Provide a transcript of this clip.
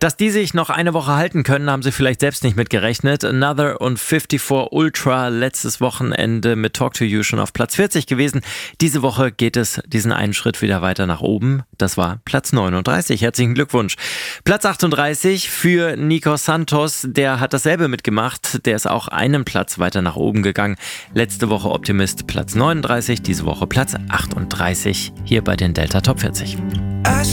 Dass die sich noch eine Woche halten können, haben sie vielleicht selbst nicht mitgerechnet. Another und 54 Ultra letztes Wochenende mit Talk to You schon auf Platz 40 gewesen. Diese Woche geht es diesen einen Schritt wieder weiter nach oben. Das war Platz 39. Herzlichen Glückwunsch. Platz 38 für Nico Santos. Der hat dasselbe mitgemacht. Der ist auch einen Platz weiter nach oben gegangen. Letzte Woche Optimist Platz 39, diese Woche Platz 38 hier bei den Delta Top 40.